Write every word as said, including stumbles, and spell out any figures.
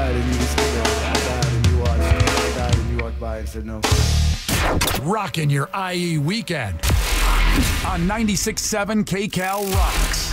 died and you just, you know, I died and you watched. I died and you walked by and said no. Rockin' your I E weekend on ninety-six point seven K Cal Rocks.